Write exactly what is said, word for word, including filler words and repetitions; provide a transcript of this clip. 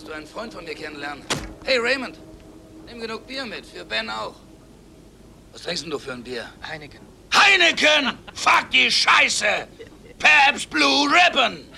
solltest du einen Freund von mir kennenlernen. Hey, Raymond, nimm genug Bier mit, für Ben auch. Was trinkst denn du für ein Bier? Heineken. Heineken! Fuck die Scheiße! Pabst Blue Ribbon!